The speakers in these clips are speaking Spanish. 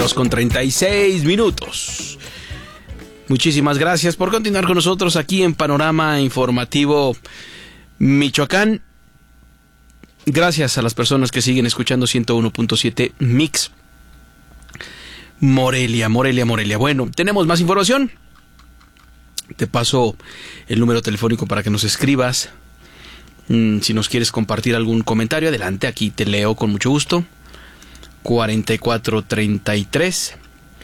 2:36. Muchísimas gracias por continuar con nosotros aquí en Panorama Informativo Michoacán. Gracias a las personas que siguen escuchando 101.7 Mix Morelia. Bueno, tenemos más información. Te paso el número telefónico para que nos escribas. Si nos quieres compartir algún comentario, adelante, aquí te leo con mucho gusto. 4433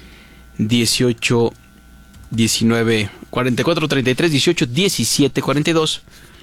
18 19 4433 18 17 42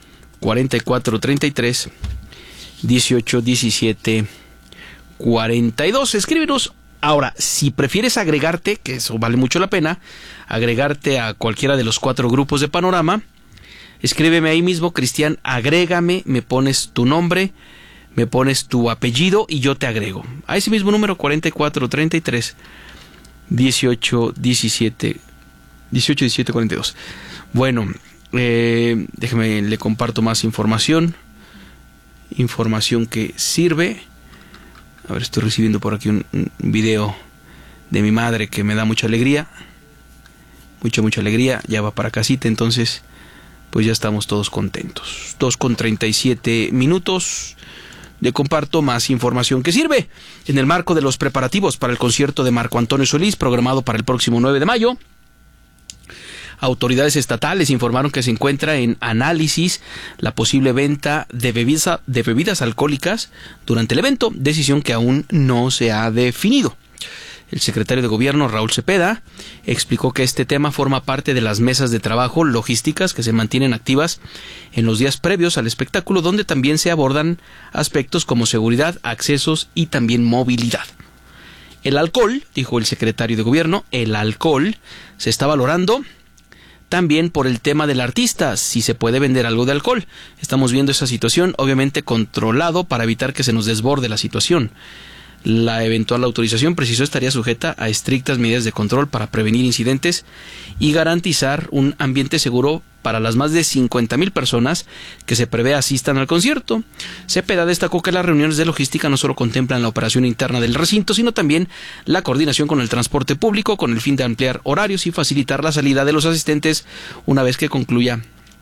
4433 18 17 42. Escríbenos. Ahora, si prefieres agregarte, que eso vale mucho la pena, agregarte a cualquiera de los 4 grupos de Panorama, escríbeme ahí mismo, Cristian, agrégame, me pones tu nombre, me pones tu apellido y yo te agrego. A ese mismo número, 4433 18 17 42. Bueno, déjeme, le comparto más información. Información que sirve. A ver, estoy recibiendo por aquí un video de mi madre que me da mucha alegría. Mucha alegría. Ya va para casita, entonces pues ya estamos todos contentos. 2:37. Le comparto más información que sirve. En el marco de los preparativos para el concierto de Marco Antonio Solís, programado para el próximo 9 de mayo, autoridades estatales informaron que se encuentra en análisis la posible venta de bebidas alcohólicas durante el evento, decisión que aún no se ha definido. El secretario de Gobierno, Raúl Cepeda, explicó que este tema forma parte de las mesas de trabajo logísticas que se mantienen activas en los días previos al espectáculo, donde también se abordan aspectos como seguridad, accesos y también movilidad. El alcohol, dijo el secretario de Gobierno, el alcohol se está valorando también por el tema del artista, si se puede vender algo de alcohol. Estamos viendo esa situación, obviamente controlado para evitar que se nos desborde la situación. La eventual autorización, precisó, estaría sujeta a estrictas medidas de control para prevenir incidentes y garantizar un ambiente seguro para las más de 50,000 personas que se prevé asistan al concierto. Cepeda destacó que las reuniones de logística no solo contemplan la operación interna del recinto, sino también la coordinación con el transporte público, con el fin de ampliar horarios y facilitar la salida de los asistentes una vez que concluya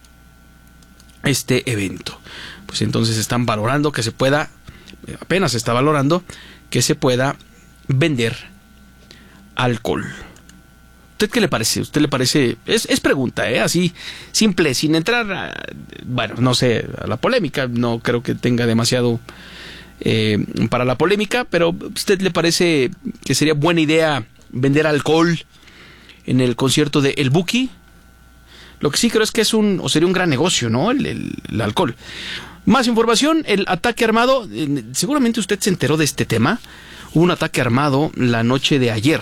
este evento. Pues entonces están valorando que se pueda, apenas se está valorando que se pueda vender alcohol. ¿Usted qué le parece? ¿Usted le parece? Es pregunta, así simple, sin entrar bueno, no sé, a la polémica. No creo que tenga demasiado para la polémica, pero ¿usted le parece que sería buena idea vender alcohol en el concierto de El Buki? Lo que sí creo es que sería un gran negocio, ¿no? El alcohol. Más información, el ataque armado. Seguramente usted se enteró de este tema. Hubo un ataque armado la noche de ayer.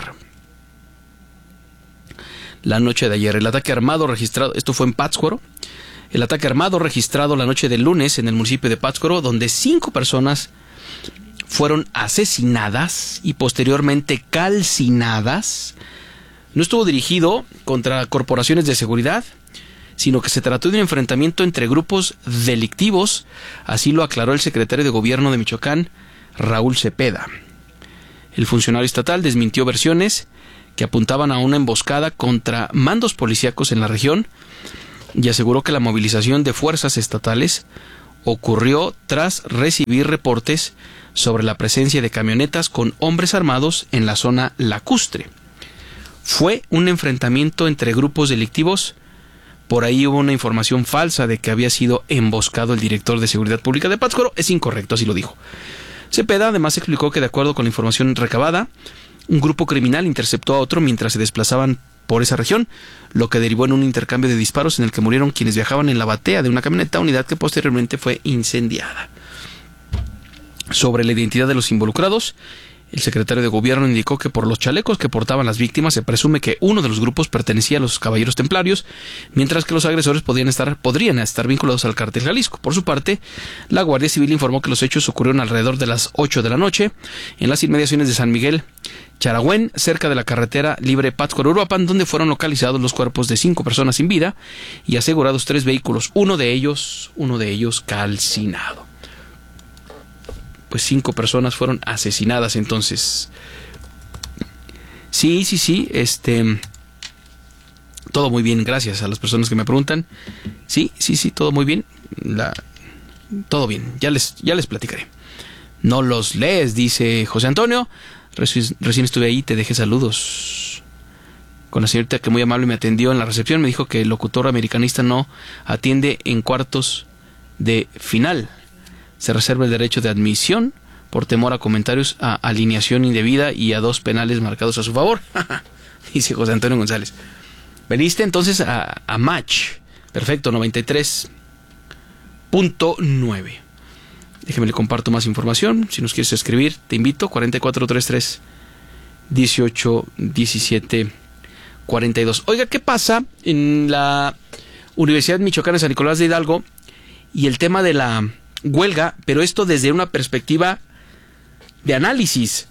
El ataque armado registrado, esto fue en Pátzcuaro. El ataque armado registrado la noche del lunes en el municipio de Pátzcuaro, donde 5 personas fueron asesinadas y posteriormente calcinadas. No estuvo dirigido contra corporaciones de seguridad, sino que se trató de un enfrentamiento entre grupos delictivos, así lo aclaró el secretario de Gobierno de Michoacán, Raúl Cepeda. El funcionario estatal desmintió versiones que apuntaban a una emboscada contra mandos policíacos en la región y aseguró que la movilización de fuerzas estatales ocurrió tras recibir reportes sobre la presencia de camionetas con hombres armados en la zona lacustre. Fue un enfrentamiento entre grupos delictivos. Por ahí hubo una información falsa de que había sido emboscado el director de Seguridad Pública de Pátzcuaro. Es incorrecto, así lo dijo. Cepeda además explicó que de acuerdo con la información recabada, un grupo criminal interceptó a otro mientras se desplazaban por esa región, lo que derivó en un intercambio de disparos en el que murieron quienes viajaban en la batea de una camioneta, unidad que posteriormente fue incendiada. Sobre la identidad de los involucrados, el secretario de Gobierno indicó que por los chalecos que portaban las víctimas se presume que uno de los grupos pertenecía a los Caballeros Templarios, mientras que los agresores podrían estar vinculados al Cártel Jalisco. Por su parte, la Guardia Civil informó que los hechos ocurrieron alrededor de las 8 de la noche en las inmediaciones de San Miguel Charagüen, cerca de la carretera libre Pátzcuaro-Uruapan, donde fueron localizados los cuerpos de 5 personas sin vida y asegurados 3 vehículos, uno de ellos calcinado. Pues 5 personas fueron asesinadas entonces Sí. Todo muy bien, gracias a las personas que me preguntan. Sí, todo muy bien. Todo bien, ya les platicaré. No los lees, dice José Antonio. Recién estuve ahí, te dejé saludos. Con la señorita que muy amable me atendió en la recepción, me dijo que el locutor americanista no atiende en cuartos de final. Se reserva el derecho de admisión por temor a comentarios, a alineación indebida y a 2 penales marcados a su favor. Dice José Antonio González. Veniste entonces a Match. Perfecto, 93.9. Déjeme le comparto más información. Si nos quieres escribir, te invito. 4433 18 17 42. Oiga, ¿qué pasa en la Universidad Michoacana de San Nicolás de Hidalgo y el tema de la huelga, pero esto desde una perspectiva de análisis?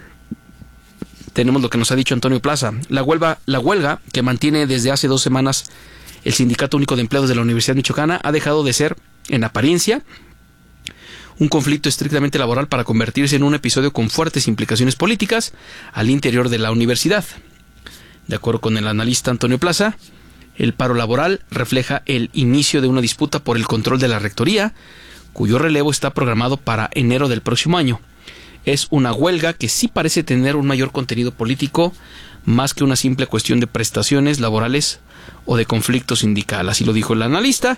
Tenemos lo que nos ha dicho Antonio Plaza. La huelga que mantiene desde hace 2 semanas el Sindicato Único de Empleados de la Universidad Michoacana ha dejado de ser, en apariencia, un conflicto estrictamente laboral para convertirse en un episodio con fuertes implicaciones políticas al interior de la universidad. De acuerdo con el analista Antonio Plaza, el paro laboral refleja el inicio de una disputa por el control de la rectoría, cuyo relevo está programado para enero del próximo año. Es una huelga que sí parece tener un mayor contenido político, más que una simple cuestión de prestaciones laborales o de conflicto sindical. Así lo dijo el analista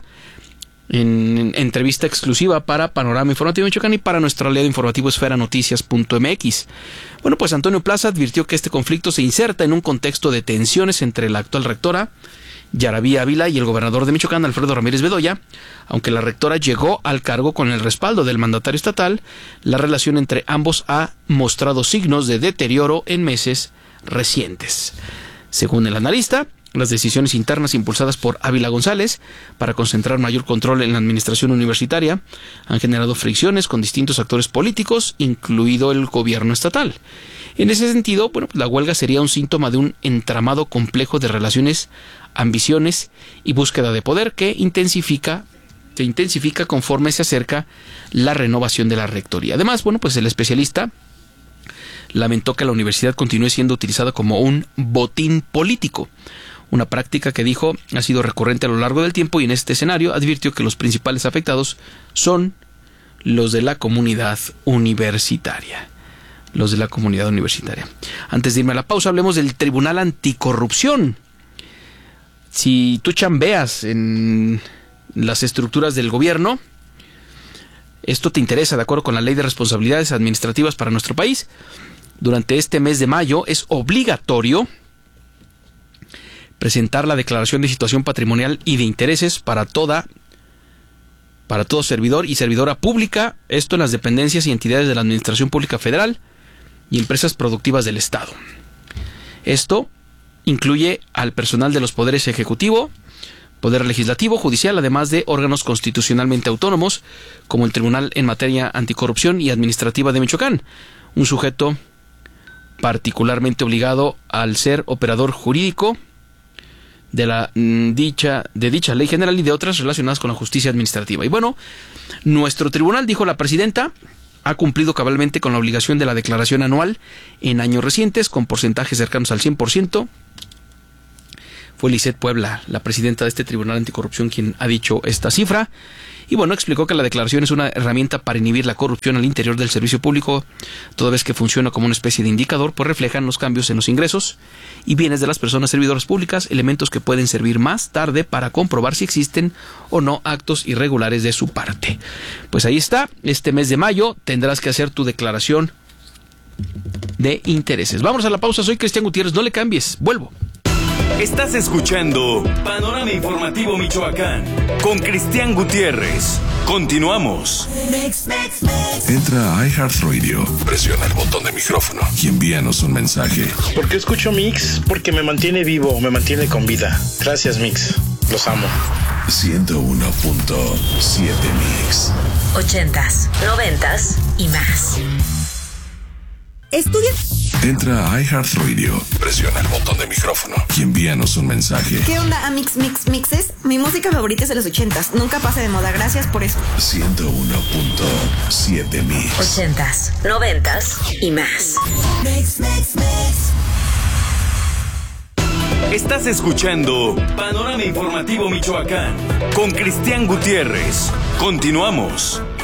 en entrevista exclusiva para Panorama Informativo Michoacán y para nuestro aliado informativo esferanoticias.mx. Bueno, pues Antonio Plaza advirtió que este conflicto se inserta en un contexto de tensiones entre la actual rectora, Yarabí Ávila, y el gobernador de Michoacán, Alfredo Ramírez Bedoya. Aunque la rectora llegó al cargo con el respaldo del mandatario estatal, la relación entre ambos ha mostrado signos de deterioro en meses recientes. Según el analista, las decisiones internas impulsadas por Ávila González para concentrar mayor control en la administración universitaria han generado fricciones con distintos actores políticos, incluido el gobierno estatal. En ese sentido, la huelga sería un síntoma de un entramado complejo de relaciones, ambiciones y búsqueda de poder que intensifica conforme se acerca la renovación de la rectoría. Además, el especialista lamentó que la universidad continúe siendo utilizada como un botín político, una práctica que dijo ha sido recurrente a lo largo del tiempo, y en este escenario advirtió que los principales afectados son los de la comunidad universitaria. Antes de irme a la pausa, hablemos del Tribunal Anticorrupción. Si tú chambeas en las estructuras del gobierno, esto te interesa. De acuerdo con la Ley de Responsabilidades Administrativas para nuestro país, durante este mes de mayo es obligatorio presentar la declaración de situación patrimonial y de intereses para todo servidor y servidora pública, esto en las dependencias y entidades de la Administración Pública Federal y empresas productivas del Estado. Esto incluye al personal de los poderes ejecutivo, poder legislativo, judicial, además de órganos constitucionalmente autónomos, como el Tribunal en Materia Anticorrupción y Administrativa de Michoacán, un sujeto particularmente obligado al ser operador jurídico de dicha ley general y de otras relacionadas con la justicia administrativa. Y nuestro tribunal, dijo la presidenta, ha cumplido cabalmente con la obligación de la declaración anual en años recientes, con porcentajes cercanos al 100%. Fue Lisette Puebla, la presidenta de este Tribunal Anticorrupción, quien ha dicho esta cifra. Y explicó que la declaración es una herramienta para inhibir la corrupción al interior del servicio público, toda vez que funciona como una especie de indicador, pues reflejan los cambios en los ingresos y bienes de las personas servidoras públicas, elementos que pueden servir más tarde para comprobar si existen o no actos irregulares de su parte. Pues ahí está, este mes de mayo tendrás que hacer tu declaración de intereses. Vamos a la pausa, soy Cristian Gutiérrez, no le cambies, vuelvo. Estás escuchando Panorama Informativo Michoacán con Cristian Gutiérrez. Continuamos. Entra a iHeartRadio, presiona el botón de micrófono y envíanos un mensaje. ¿Por qué escucho Mix? Porque me mantiene vivo, me mantiene con vida. Gracias, Mix. Los amo. 101.7 Mix. 80s, 90s y más. Estudia. Entra a iHeartRadio, presiona el botón de micrófono y envíanos un mensaje. ¿Qué onda, Mixes? Mi música favorita es de los 80s. Nunca pasa de moda, gracias por eso. 101.7 Mix. 80s, 90s y más. Mix. Estás escuchando Panorama Informativo Michoacán con Cristian Gutiérrez. Continuamos.